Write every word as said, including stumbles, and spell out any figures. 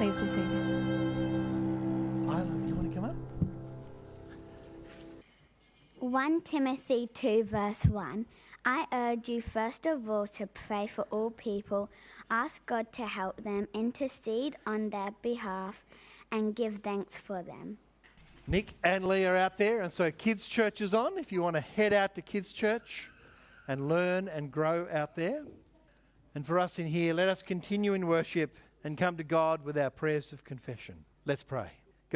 Please be seated. Isla, do you want to come up? First Timothy two verse one. I urge you first of all to pray for all people, ask God to help them, intercede on their behalf, and give thanks for them. Nick and Lee are out there, and so Kids Church is on. If you want to head out to Kids Church and learn and grow out there. And for us in here, let us continue in worship and come to God with our prayers of confession. Let's pray.